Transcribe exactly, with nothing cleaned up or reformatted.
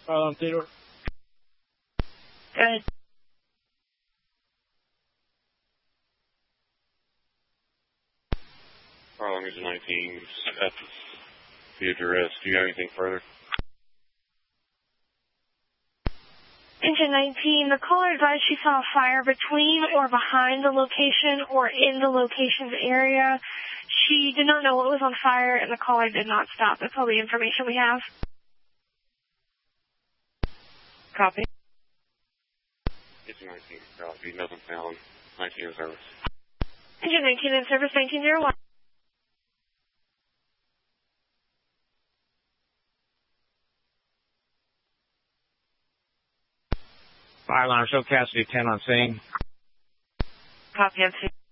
Um, Theodore. Good. Carl, Engine nineteen, at the address. Do you have anything further? Engine nineteen, the caller advised she saw a fire between or behind the location or in the location's area. She did not know what was on fire, and the caller did not stop. That's all the information we have. Copy. Engine nineteen, copy. Nothing found. nineteen in service. Engine nineteen in service, nineteen oh one. Fire alarm, show Cassidy ten on scene. Copy on scene.